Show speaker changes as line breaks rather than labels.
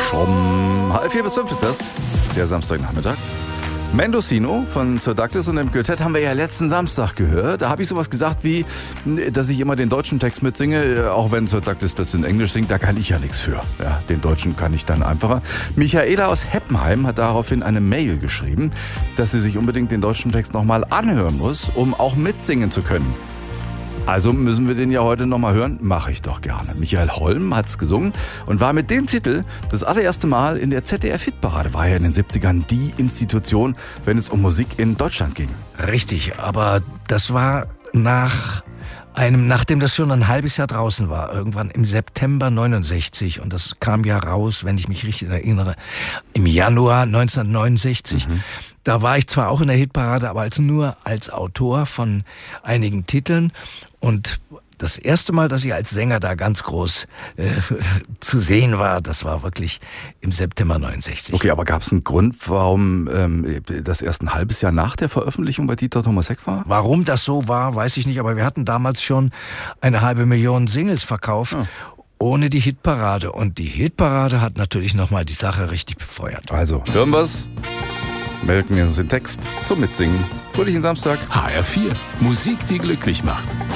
Um 3:30 bis 5 ist das, der Samstagnachmittag. Mendocino von Sir Douglas und dem Quartett haben wir ja letzten Samstag gehört. Da habe ich sowas gesagt wie, dass ich immer den deutschen Text mitsinge, auch wenn Sir Douglas das in Englisch singt, da kann ich ja nichts für. Ja, den deutschen kann ich dann einfacher. Michaela aus Heppenheim hat daraufhin eine Mail geschrieben, dass sie sich unbedingt den deutschen Text nochmal anhören muss, um auch mitsingen zu können. Also müssen wir den ja heute nochmal hören? Mache ich doch gerne. Michael Holm hat's gesungen und war mit dem Titel das allererste Mal in der ZDF-Hitparade. War ja in den 70ern die Institution, wenn es um Musik in Deutschland ging.
Richtig, aber das war nachdem das schon ein halbes Jahr draußen war, irgendwann im September 69, und das kam ja raus, wenn ich mich richtig erinnere, im Januar 1969. Da war ich zwar auch in der Hitparade, aber nur als Autor von einigen Titeln, und das erste Mal, dass ich als Sänger da ganz groß zu sehen war, das war wirklich im September 69.
Okay, aber gab es einen Grund, warum das erst ein halbes Jahr nach der Veröffentlichung bei Dieter Thomas Heck war?
Warum das so war, weiß ich nicht, aber wir hatten damals schon 500.000 Singles verkauft. Ja. Ohne die Hitparade. Und die Hitparade hat natürlich nochmal die Sache richtig befeuert.
Also, hören wir's. Melden wir uns den Text zum Mitsingen. Fröhlichen Samstag.
HR4. Musik, die glücklich macht.